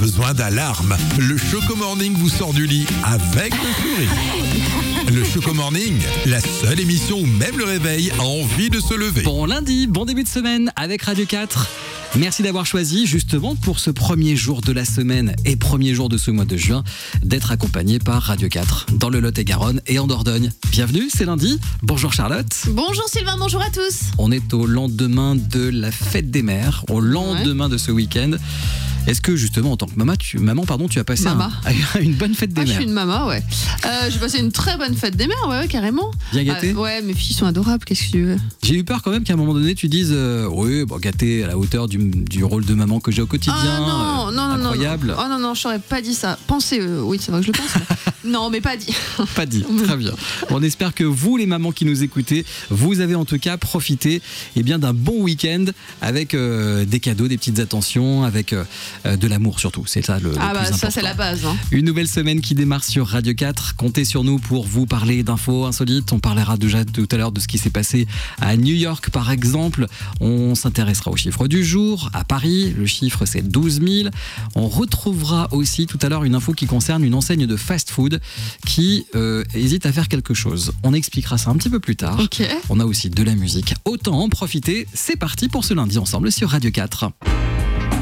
besoin d'alarme. Le Choco Morning vous sort du lit avec le sourire. Le Choco Morning, la seule émission où même le réveil a envie de se lever. Bon lundi, bon début de semaine avec Radio 4. Merci d'avoir choisi justement pour ce premier jour de la semaine et premier jour de ce mois de juin d'être accompagné par Radio 4 dans le Lot-et-Garonne et en Dordogne. Bienvenue, c'est lundi. Bonjour Charlotte. Bonjour Sylvain, bonjour à tous. On est au lendemain de la fête des mères, au lendemain de ce week-end. Est-ce que justement en tant que maman, tu as passé une bonne fête des mères? Je suis une maman, ouais. J'ai passé une très bonne fête des mères, ouais, carrément. Bien gâtée? Ouais, mes filles sont adorables, qu'est-ce que tu veux? J'ai eu peur quand même qu'à un moment donné tu dises oui, bon, gâtée à la hauteur du rôle de maman que j'ai au quotidien. Non, incroyable. Non. Oh non, je n'aurais pas dit ça. Pensez, oui, c'est vrai que je le pense. Non, mais pas dit. Pas dit, très bien. On espère que vous, les mamans qui nous écoutez, vous avez en tout cas profité d'un bon week-end avec des cadeaux, des petites attentions, avec de l'amour surtout. C'est ça le plus important. Ça c'est la base. Hein. Une nouvelle semaine qui démarre sur Radio 4. Comptez sur nous pour vous parler d'infos insolites. On parlera déjà tout à l'heure de ce qui s'est passé à New York par exemple. On s'intéressera au chiffre du jour. À Paris, le chiffre c'est 12 000. On retrouvera aussi tout à l'heure une info qui concerne une enseigne de fast-food qui hésite à faire quelque chose. On expliquera ça un petit peu plus tard. Okay. On a aussi de la musique. Autant en profiter. C'est parti pour ce lundi ensemble sur Radio 4.